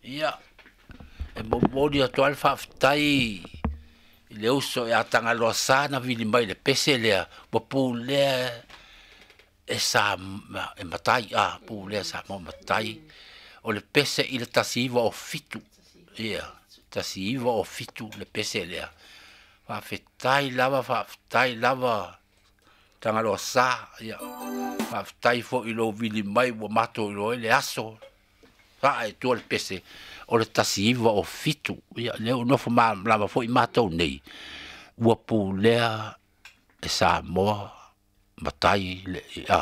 ia e mo dia toal fa tai le uso e atanga lo sana vili mai le pese le bo pu le e sa e matai pu le sa mo matai o le pese il tasiva o fitu ia tasiva o fitu le pese le fa fetai lava tanga lo sa ia fa tai fo ilo vili mai bo mato lo le aso fa e tu le pese o le tasiva o fitu ia le no fo ma lava fo i mato nei ua pu lea e sa mo matai le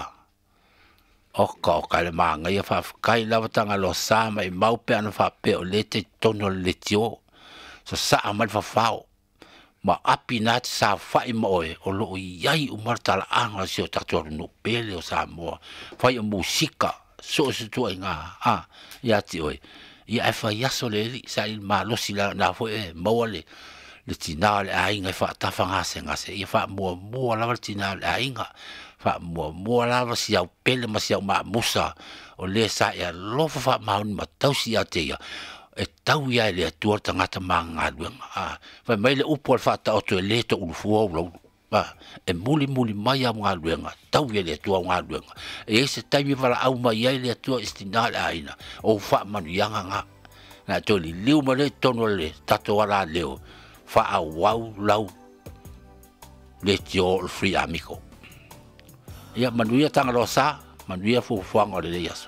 o ka le manga ia fa kai lava tanga lo sa mai mau pe ana fa pe o le te tono le tio so sa amal fa fao ma apinat sa fa i moe o lo iai o martala anga si o tator no pele o sa mo fa i musika so se tu nga ia ti oi ia fa ia so le sa il malo si la na fo e mo le tinale ainga fa ta fa ngase ia fa mo la tinale ainga fa mo la si au pele ma si au ma musa o le sa ia lo fa ma ma tau si ate ia e tau ia le tua tangata manga luenga fa mai le upo fa ta o to le to ufo lo e muli mai am nga luenga tau ia le tua nga luenga e se tai mi vala au mai le tua istinale aina o fa manu yanga nga na to li liu ma le tono le tato ala leo fa a wau lau le tio free amico ia manuia tanga rosa manuia fu fuang o le yaso.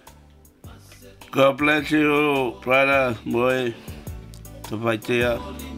God bless you, brother, boy, to fight here.